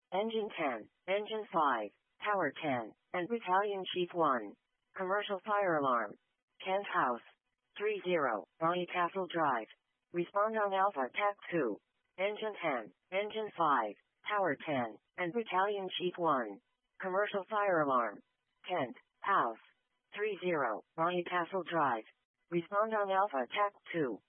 Engine 10, Engine 5, Tower 10, and Battalion Chief 1. Commercial fire alarm. Kent House. 30, Castle Drive. Respond on Alpha TAC 2. Engine 10, Engine 5, Tower 10, and Battalion Chief 1. Commercial fire alarm. Kent House. 30, Castle Drive. Respond on Alpha TAC 2.